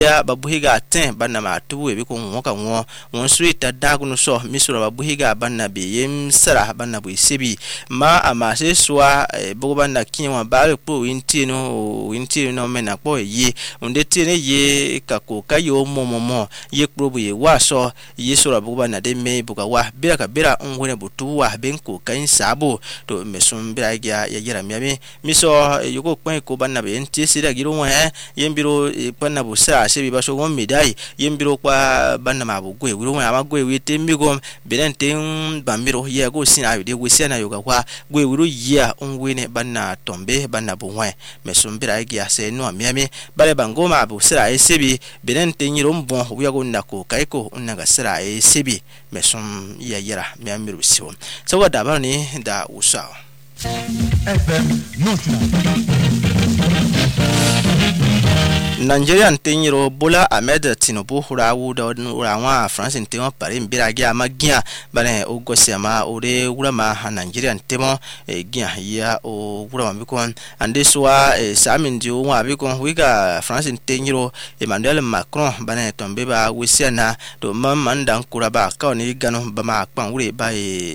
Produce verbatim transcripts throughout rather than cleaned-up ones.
ya babuhiga ten banna ma tubu e biko ngoka ngo won suita daguno so misura babuhiga banna be yem sara banna bu sebi ma ama se soa bo banna kinwa ba po winti no winti no mena po ye onde tene ye kako kayo momomo ye probu ye waso ye sura bo banna de me buka wa bira ka bira ngone butu wa benko kain sabo to mesum bira ya yira miami miso yugo kwen ko banna be enti sira giro mo he yembiro banna bu sa sebi baso gon medai yembiro kwa banna ma bu gwe wuro ma gwe wite migo benenten bamiro ye go sin ayo de wese na yoga kwa gwe wuro ya onwene banna tombe banna bu hwe mesum bira ya se no miami bale bango ma bu sira sebi benenten yiro mbon wiya go ndako kaiko unanga sira sebi mesum ya yira miami rusiwo so wada bani da usa F M Nigerian tenyiro Bola Ahmed Tinubu hurawu da urawa France ntemo pare mbira gya magia bane ogosiama ore urama Nigerian temo gya ya o urama bikon andeswa samindio wa bikon wiga France tenyiro Emmanuel Macron bane tombe ba wisiana do mamanda kuraba ka oni gano bama kpan ure ba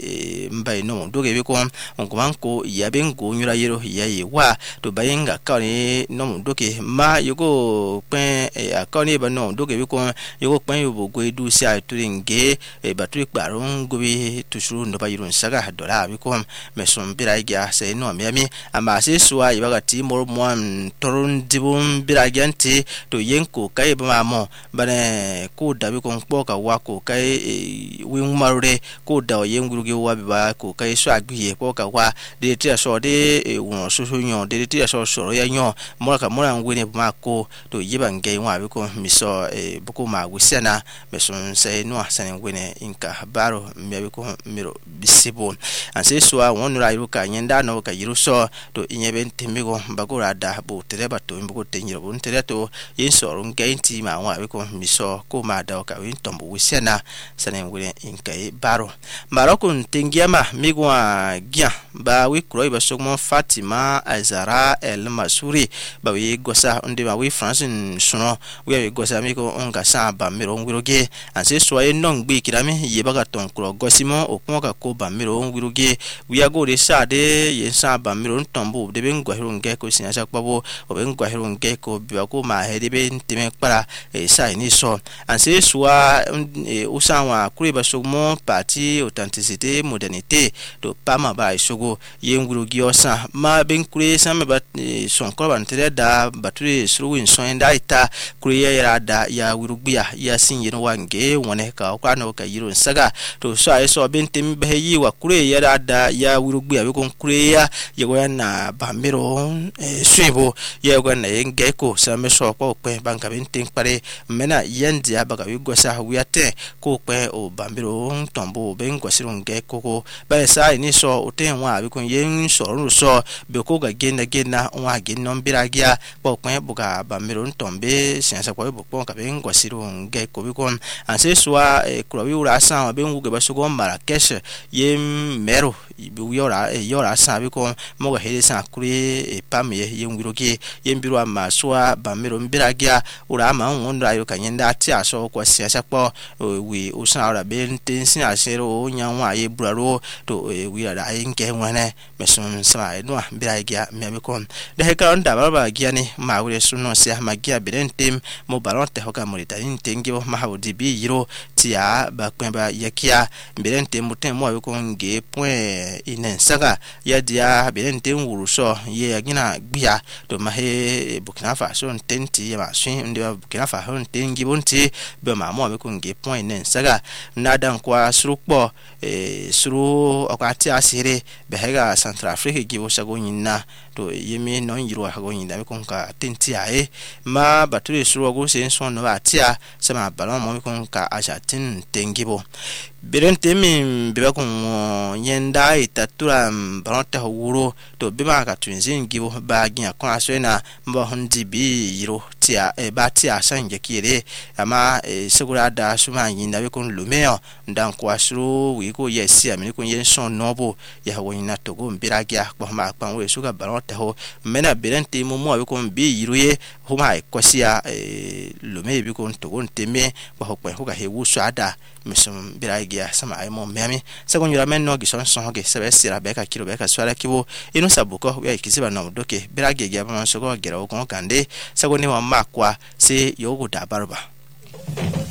e mbai no doge bikon onkumanko ya bengo nyura yero ya yewa to bayenga ka oni no doge ma yugo pen akoni ba no doge biko yugo pen yugo gwedu sia turinge baturi kparon gobi tushuru ndo ba yirun saga dola biko mesom biragia se no miami ama se suwa ibaga ti mor mo torun dibum biragianti to yenko kai ba mo bane ko dabi ko kpoka wako kai winmarure ko da yenguruge wa ba ko kai so agbiye kpoka wa de ti so de won so so nyon de ti so so ya nyon mo ka mo ran wene ba ko to yiba ngai wa biko miso e buko ma wisiana meson sai no asane wene inka baro mi biko miro bisibon anse soa wonura yuka nyenda no ka yiruso to inyebe ntimigo bagora da bo tereba to mbuko tenyiro bon tereto yinsoro ngai nti ma wa biko miso ko ma da ka wintombo wisiana sane wene inka baro maroko ntengiama migwa gya ba wi kroi ba sogmo Fatima Azara El Masuri ba wi gosa onde ba wi France suno we gosa miko onga sa ba miro ngwiroge anse soye nongbi kirami yebaga tonkro gosimo okunga ko ba miro ngwiroge we agore sa de ye sa ba miro ntombo de bengwa hirunge ko sinyasa kwabo obengwa hirunge ko biwa ko ma hedibe ntime kpara e sa ni so anse soa usanwa kuriba sogmo parti authenticité modernité to pama ba isogo ye ngwiroge osa ma benkure sa me ba sonko ba ntere da baturi suru so enda ita kuriya ya da ya wirugbiya ya sinyin wange wone ka kwano ka yiro saga to so ay so bentim beyi wa kuriya ya da ya wirugbiya be kon kuriya yego na bamiro swebo yego na yenge ko same so ko pe banka bentin pare mena yendi abaga wigosa wiate ko pe o bamiro tombo bengo sirunge koko ba sa ni so otenwa be kon yen so so be ko ga gena gena wa genon biragia bo pe buga bamiro tombe siansa kwa bokon ka bengo sirunge ko bikon anse soa kurawi ura san bengu ge basogo Marrakesh yem mero yora yora san bikon mo ga hele san kuri e pamye yenguroge yembiro ama soa bamiro mbiragia ura ma ngondra yo kanyenda ati aso kwa siansa kwa wi usan ora benten sin asero nyanwa ye buraro to wi ara enke wane mesun sama no mbiragia memikon de heka onda baba giani ma wure suno se magia berentem mo balonte hoka Mauritanie tengibo mahawdi bi yiro tia ba kwemba yakia berentem mutem mo ko nge point inen saga ya dia berentem wuruso ye agina gbia to mahe Burkina Faso tenti ya mashin ndi Burkina Faso tengibo nti be ma mo ko nge point inen saga nadan kwa surukpo e suru okati asire behega Centrafrique gibo sago nyina to yemi non yiro hago nyinda ko ka tenti ae ma baturi suru go se son no atia sama balon mo ko ka ajatin tengibo berente mi beba kun yenda itatura baronte howuro to bema ka twinzin gibo ba gya kon aswena mba hondi bi yiro tia e ba tia sanje kire ama segura da suma yinda be kun lumeo ndan kwasro wi ko yesi amini kun yenson nobo ya wonina togo mbira gya ko ma pan we suga baronte ho mena berente mu mo be kun bi yiro ye homa kosia lume bi kun togo nteme ba hokwe hoga hewu swada misum biragia sama ay mo memi segon yura men no gison son ge sebe sira beka kilo beka swala kibo inu sabuko ya ikisiba no doke biragia ga man sogo gera o kon kande segon ni wa makwa se yogo da barba